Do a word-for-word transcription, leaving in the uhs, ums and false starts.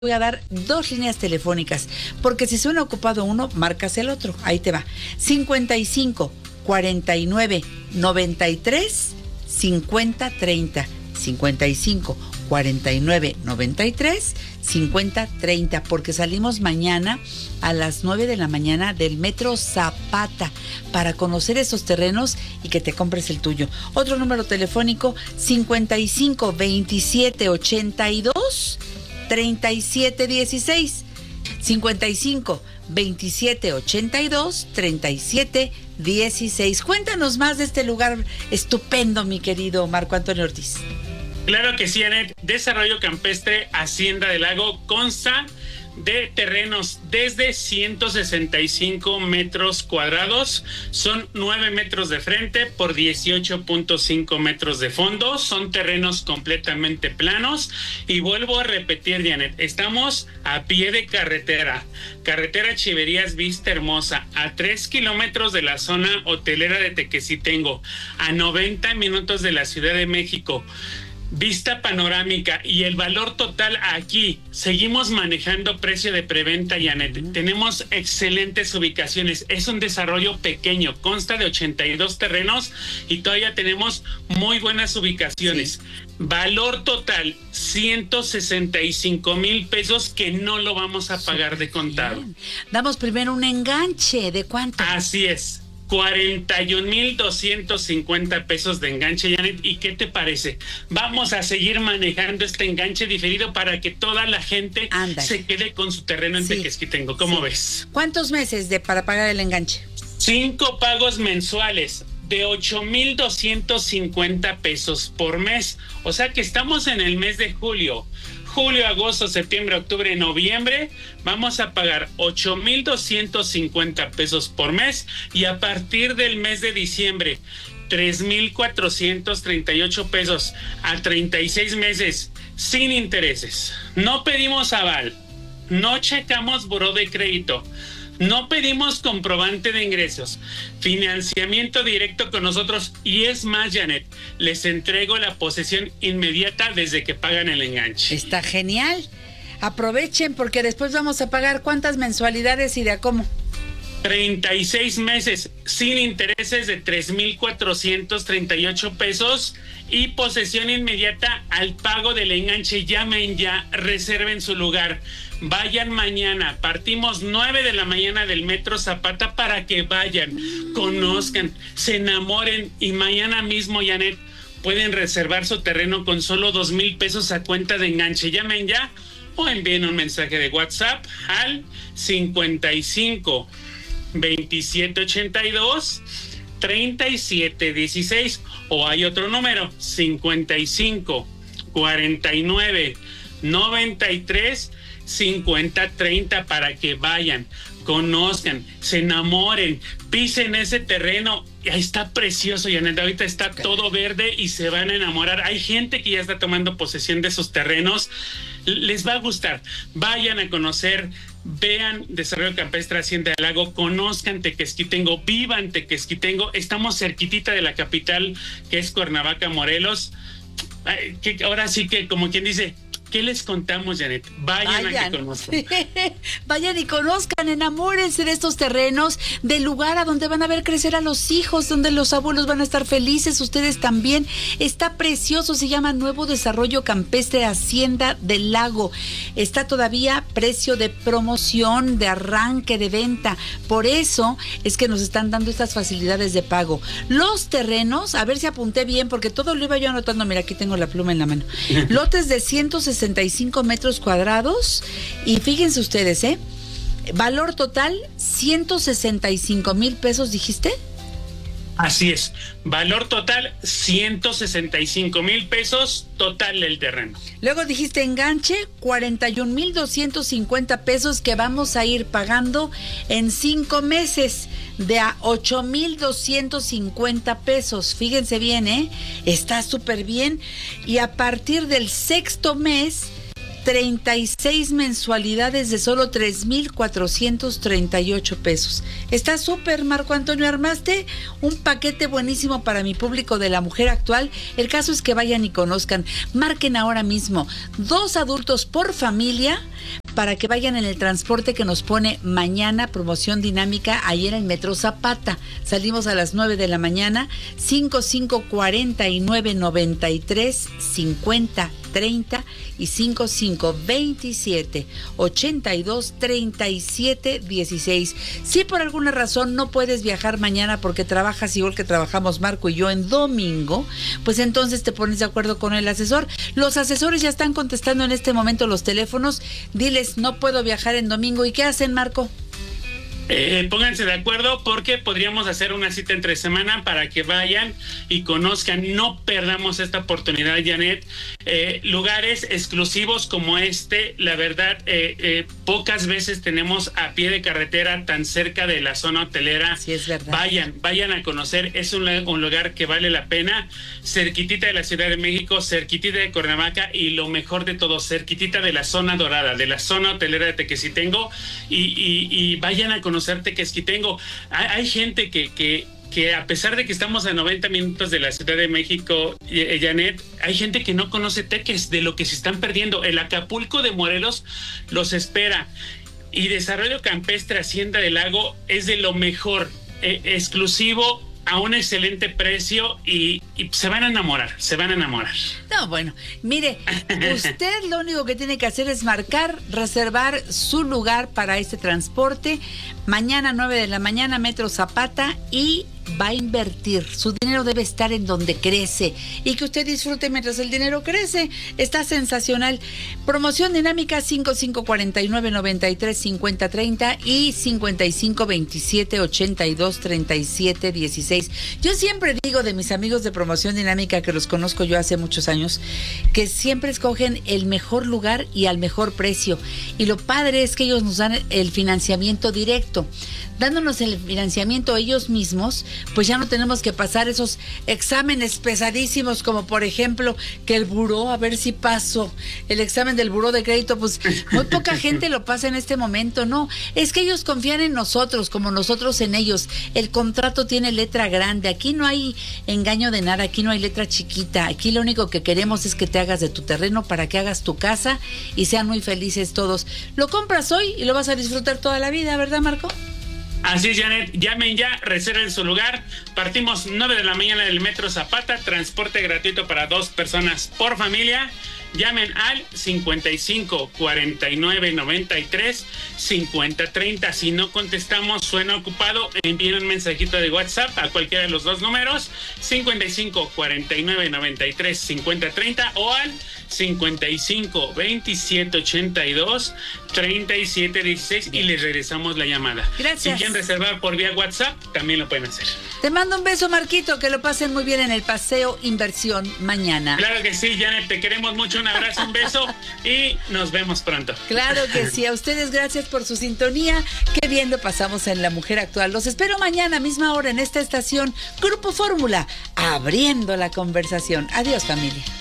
voy a dar dos líneas telefónicas, porque si suena ocupado uno, marcas el otro. Ahí te va. cincuenta y cinco, cuarenta y nueve, noventa y tres, cincuenta, treinta. cincuenta y cinco, cuarenta y nueve, noventa y tres, cincuenta, treinta, porque salimos mañana a las nueve de la mañana del Metro Zapata para conocer esos terrenos y que te compres el tuyo. Otro número telefónico, cincuenta y cinco, veintisiete, ochenta y dos, treinta y siete, dieciséis. cincuenta y cinco, veintisiete, ochenta y dos, treinta y siete, dieciséis. Cuéntanos más de este lugar estupendo, mi querido Marco Antonio Ortiz. Claro que sí, Anet. Desarrollo Campestre Hacienda del Lago consta de terrenos desde ciento sesenta y cinco metros cuadrados, son nueve metros de frente por dieciocho punto cinco metros de fondo, son terrenos completamente planos y vuelvo a repetir, Janet, estamos a pie de carretera, carretera Chiverías Vista Hermosa, a tres kilómetros de la zona hotelera de Tequesquitengo, a noventa minutos de la Ciudad de México. Vista panorámica y el valor total aquí. Seguimos manejando precio de preventa, Janet. Uh-huh. Tenemos excelentes ubicaciones. Es un desarrollo pequeño. Consta de ochenta y dos terrenos y todavía tenemos muy buenas ubicaciones. Sí. Valor total, ciento sesenta y cinco mil pesos que no lo vamos a pagar de contado. Bien. Damos primero un enganche. ¿De cuánto? Así es. cuarenta y un mil doscientos cincuenta pesos de enganche, Janet. ¿Y qué te parece? Vamos a seguir manejando este enganche diferido para que toda la gente Ándale. se quede con su terreno en sí. Tequesquitengo. ¿Cómo sí. ves? ¿Cuántos meses de para pagar el enganche? Cinco pagos mensuales de ocho mil doscientos cincuenta pesos por mes. O sea que estamos en el mes de julio. Julio, agosto, septiembre, octubre, noviembre, vamos a pagar ocho mil doscientos cincuenta pesos por mes y a partir del mes de diciembre, tres mil cuatrocientos treinta y ocho pesos a treinta y seis meses sin intereses. No pedimos aval, no checamos buró de crédito, no pedimos comprobante de ingresos, financiamiento directo con nosotros y es más, Janet, les entrego la posesión inmediata desde que pagan el enganche. Está genial. Aprovechen porque después vamos a pagar cuántas mensualidades y de a cómo. treinta y seis meses sin intereses de tres mil cuatrocientos treinta y ocho pesos y posesión inmediata al pago del enganche. Llamen ya, reserven su lugar. Vayan mañana, partimos nueve de la mañana del Metro Zapata para que vayan, conozcan, se enamoren y mañana mismo, Janet, pueden reservar su terreno con solo dos mil pesos a cuenta de enganche. Llamen ya o envíen un mensaje de WhatsApp al cincuenta y cinco, veintisiete, ochenta y dos, treinta y siete, dieciséis o hay otro número, cincuenta y cinco, cuarenta y nueve, noventa y tres, cincuenta, treinta para que vayan, conozcan, se enamoren, pisen ese terreno. Ahí está precioso, Janet. Ahorita está okay. todo verde y se van a enamorar. Hay gente que ya está tomando posesión de sus terrenos. Les va a gustar. Vayan a conocer, vean Desarrollo Campestre Hacienda del Lago, conozcan Tequesquitengo, vivan Tequesquitengo. Estamos cerquitita de la capital, que es Cuernavaca, Morelos. Ay, que ahora sí que, como quien dice, ¿qué les contamos, Janet? Vayan, Vayan. a que conozcan. Vayan y conozcan, enamórense de estos terrenos, del lugar a donde van a ver crecer a los hijos, donde los abuelos van a estar felices, ustedes también. Está precioso, se llama Nuevo Desarrollo Campestre Hacienda del Lago. Está todavía precio de promoción, de arranque, de venta. Por eso es que nos están dando estas facilidades de pago. Los terrenos, a ver si apunté bien, porque todo lo iba yo anotando. Mira, aquí tengo la pluma en la mano. Lotes de ciento sesenta sesenta y cinco metros cuadrados y fíjense ustedes, ¿eh? Valor total, ciento sesenta y cinco mil pesos, ¿dijiste? Así es, valor total, ciento sesenta y cinco mil pesos total del terreno. Luego dijiste enganche, cuarenta y un mil doscientos cincuenta pesos que vamos a ir pagando en cinco meses de a ocho mil doscientos cincuenta pesos. Fíjense bien, ¿eh? Está súper bien. Y a partir del sexto mes, treinta y seis mensualidades de solo tres mil cuatrocientos treinta y ocho pesos. Está súper, Marco Antonio. Armaste un paquete buenísimo para mi público de la mujer actual. El caso es que vayan y conozcan. Marquen ahora mismo. Dos adultos por familia para que vayan en el transporte que nos pone mañana, promoción dinámica, ahí en el Metro Zapata. Salimos a las nueve de la mañana, cinco cinco cuatro nueve nueve tres cinco cero treinta y cinco cinco veintisiete ochenta y dos treinta y siete dieciséis. Si por alguna razón no puedes viajar mañana porque trabajas igual que trabajamos Marco y yo en domingo, pues entonces te pones de acuerdo con el asesor. Los asesores ya están contestando en este momento los teléfonos. Diles, no puedo viajar en domingo. ¿Y qué hacen, Marco? Eh, pónganse de acuerdo porque podríamos hacer una cita entre semana para que vayan y conozcan. No perdamos esta oportunidad, Janet. Eh, lugares exclusivos como este, la verdad, eh, eh, pocas veces tenemos a pie de carretera tan cerca de la zona hotelera. Sí, es verdad. Vayan, vayan a conocer. Es un, un lugar que vale la pena. Cerquitita de la Ciudad de México, cerquitita de Cuernavaca y lo mejor de todo, cerquitita de la zona dorada, de la zona hotelera de Tequesquitengo. Y, y, y vayan a conocer Tequesquitengo. Hay, hay gente que, que, que a pesar de que estamos a noventa minutos de la Ciudad de México, eh, Janet, hay gente que no conoce Teques, de lo que se están perdiendo. El Acapulco de Morelos los espera. Y Desarrollo Campestre Hacienda del Lago es de lo mejor, eh, exclusivo, a un excelente precio y, y se van a enamorar, se van a enamorar. No, bueno, mire, usted lo único que tiene que hacer es marcar, reservar su lugar para este transporte. Mañana nueve de la mañana, Metro Zapata, y va a invertir. Su dinero debe estar en donde crece y que usted disfrute mientras el dinero crece. Está sensacional. Promoción dinámica cinco cinco cuatro nueve nueve tres cinco cero treinta y cincuenta y cinco veintisiete ochenta y dos treinta y siete dieciséis. Yo siempre digo de mis amigos de promoción dinámica, que los conozco yo hace muchos años, que siempre escogen el mejor lugar y al mejor precio. Y lo padre es que ellos nos dan el financiamiento directo. Dándonos el financiamiento ellos mismos, pues ya no tenemos que pasar esos exámenes pesadísimos, como por ejemplo que el buró, a ver si paso el examen del buró de crédito. Pues muy poca gente lo pasa en este momento. No, es que ellos confían en nosotros como nosotros en ellos. El contrato tiene letra grande, aquí no hay engaño de nada, aquí no hay letra chiquita. Aquí lo único que queremos es que te hagas de tu terreno para que hagas tu casa y sean muy felices todos. Lo compras hoy y lo vas a disfrutar toda la vida, ¿verdad, Marco? Así es, Janet, llamen ya, reserven su lugar. Partimos nueve de la mañana del Metro Zapata, transporte gratuito para dos personas por familia. Llamen al cincuenta y cinco cuarenta y nueve noventa y tres cincuenta treinta. Si no contestamos, suena ocupado, envíen un mensajito de WhatsApp a cualquiera de los dos números, cincuenta y cinco cuarenta y nueve noventa y tres cincuenta treinta o al cincuenta y cinco veintisiete ochenta y dos treinta y siete dieciséis y les regresamos la llamada. Gracias. Si quieren reservar por vía WhatsApp, también lo pueden hacer. Te mando un beso, Marquito, que lo pasen muy bien en el Paseo Inversión mañana. Claro que sí, Janet, te queremos mucho, un abrazo, un beso y nos vemos pronto. Claro que sí, a ustedes gracias por su sintonía. Qué bien lo pasamos en La Mujer Actual. Los espero mañana, misma hora, en esta estación, Grupo Fórmula, abriendo la conversación. Adiós, familia.